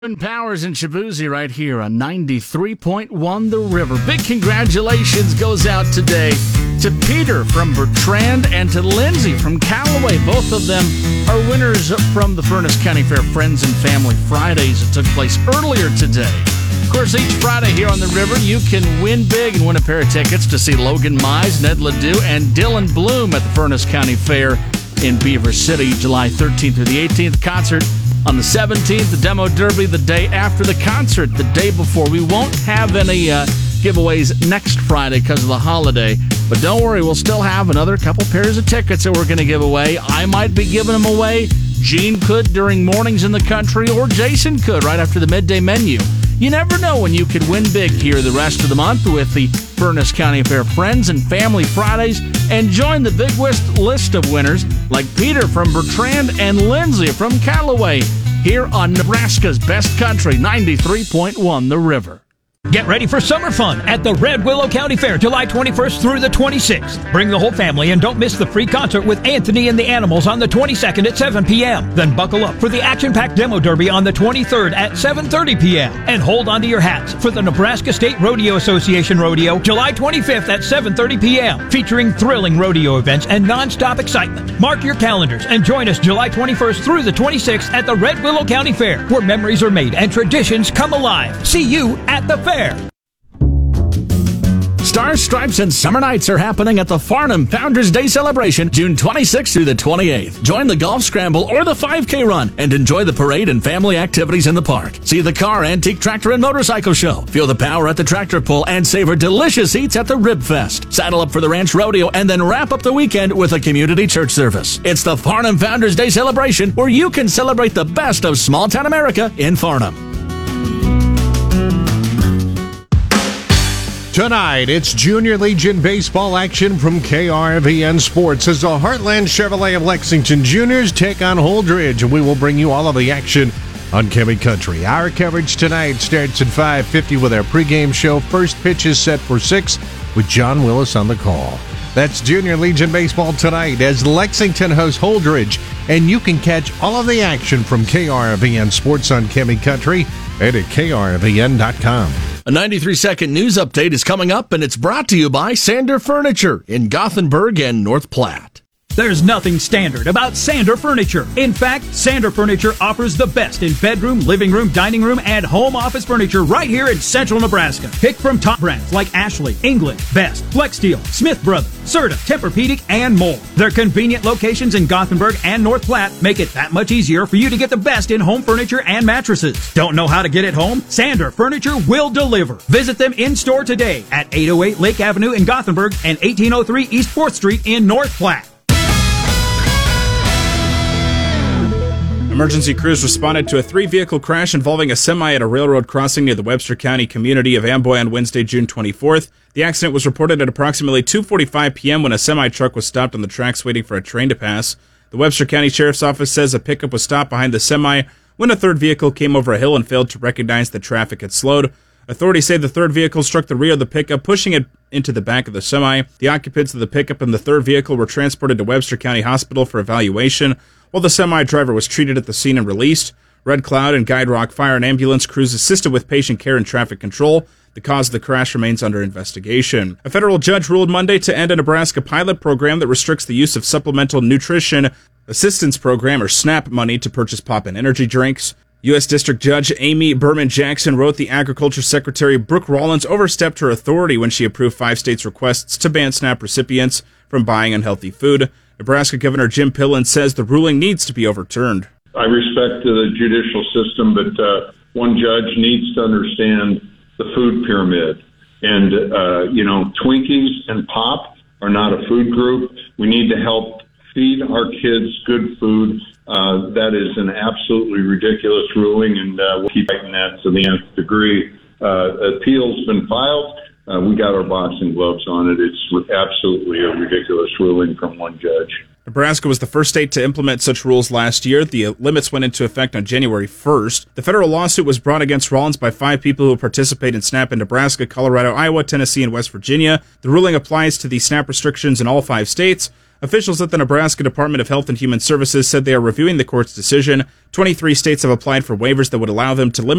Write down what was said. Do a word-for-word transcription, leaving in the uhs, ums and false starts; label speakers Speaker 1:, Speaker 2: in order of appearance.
Speaker 1: Powers and Shabuzi right here on ninety-three point one The River. Big congratulations goes out today to Peter from Bertrand and to Lindsay from Callaway. Both of them are winners from the Furnace County Fair Friends and Family Fridays that took place earlier today. Of course, each Friday here on The River, you can win big and win a pair of tickets to see Logan Mize, Ned Ledoux, and Dylan Bloom at the Furnace County Fair in Beaver City, July thirteenth through the eighteenth. Concert on the seventeenth, the Demo Derby the day after the concert, the day before. We won't have any uh, giveaways next Friday because of the holiday, but don't worry, we'll still have another couple pairs of tickets that we're going to give away. I might be giving them away. Gene could during Mornings in the Country, or Jason could right after the midday menu. You never know when you could win big here the rest of the month with the Furnace County Fair Friends and Family Fridays, and join the big list of winners like Peter from Bertrand and Lindsay from Callaway here on Nebraska's Best Country, ninety-three point one The River.
Speaker 2: Get ready for summer fun at the Red Willow County Fair, July twenty-first through the twenty-sixth. Bring the whole family and don't miss the free concert with Anthony and the Animals on the twenty-second at seven p.m. Then buckle up for the action-packed Demo Derby on the twenty-third at seven thirty p.m. And hold on to your hats for the Nebraska State Rodeo Association Rodeo, July twenty-fifth at seven thirty p.m., featuring thrilling rodeo events and non-stop excitement. Mark your calendars and join us July twenty-first through the twenty-sixth at the Red Willow County Fair, where memories are made and traditions come alive. See you at the fair.
Speaker 1: Stars, Stripes, and Summer Nights are happening at the Farnham Founders Day celebration, June twenty-sixth through the twenty-eighth. Join the golf scramble or the five K run and enjoy the parade and family activities in the park. See the car, antique, tractor, and motorcycle show. Feel the power at the tractor pull and savor delicious eats at the Rib Fest. Saddle up for the Ranch Rodeo and then wrap up the weekend with a community church service. It's the Farnham Founders Day celebration, where you can celebrate the best of small-town America in Farnham.
Speaker 3: Tonight, it's Junior Legion baseball action from K R V N Sports as the Heartland Chevrolet of Lexington Juniors take on Holdridge, and we will bring you all of the action on Chemi Country. Our coverage tonight starts at five fifty with our pregame show. First pitch is set for six with John Willis on the call. That's Junior Legion baseball tonight as Lexington hosts Holdridge, and you can catch all of the action from K R V N Sports on Chemi Country and at K R V N dot com.
Speaker 1: A ninety-three second news update is coming up, and it's brought to you by Sander Furniture in Gothenburg and North Platte.
Speaker 2: There's nothing standard about Sander Furniture. In fact, Sander Furniture offers the best in bedroom, living room, dining room, and home office furniture right here in central Nebraska. Pick from top brands like Ashley, England, Best, Flexsteel, Smith Brothers, Serta, Tempur-Pedic, and more. Their convenient locations in Gothenburg and North Platte make it that much easier for you to get the best in home furniture and mattresses. Don't know how to get it home? Sander Furniture will deliver. Visit them in-store today at eight oh eight Lake Avenue in Gothenburg and eighteen oh three East fourth Street in North Platte.
Speaker 4: Emergency crews responded to a three-vehicle crash involving a semi at a railroad crossing near the Webster County community of Amboy on Wednesday, June twenty-fourth. The accident was reported at approximately two forty-five p.m. when a semi-truck was stopped on the tracks waiting for a train to pass. The Webster County Sheriff's Office says a pickup was stopped behind the semi when a third vehicle came over a hill and failed to recognize that traffic had slowed. Authorities say the third vehicle struck the rear of the pickup, pushing it into the back of the semi. The occupants of the pickup and the third vehicle were transported to Webster County Hospital for evaluation, while the semi-driver was treated at the scene and released. Red Cloud and Guide Rock Fire and Ambulance crews assisted with patient care and traffic control. The cause of the crash remains under investigation. A federal judge ruled Monday to end a Nebraska pilot program that restricts the use of Supplemental Nutrition Assistance Program, or SNAP, money to purchase pop and energy drinks. U S. District Judge Amy Berman Jackson wrote the Agriculture Secretary Brooke Rollins overstepped her authority when she approved five states' requests to ban SNAP recipients from buying unhealthy food. Nebraska Governor Jim Pillen says the ruling needs to be overturned.
Speaker 5: I respect the judicial system, but uh, one judge needs to understand the food pyramid. And, uh, you know, Twinkies and Pop are not a food group. We need to help feed our kids good food. Uh, that is an absolutely ridiculous ruling, and uh, we'll keep fighting that to the nth degree. Uh, appeal's been filed. Uh, we got our boxing gloves on it. It's absolutely a ridiculous ruling from one judge.
Speaker 4: Nebraska was the first state to implement such rules last year. The limits went into effect on January first. The federal lawsuit was brought against Rollins by five people who participate in SNAP in Nebraska, Colorado, Iowa, Tennessee, and West Virginia. The ruling applies to the SNAP restrictions in all five states. Officials at the Nebraska Department of Health and Human Services said they are reviewing the court's decision. twenty-three states have applied for waivers that would allow them to limit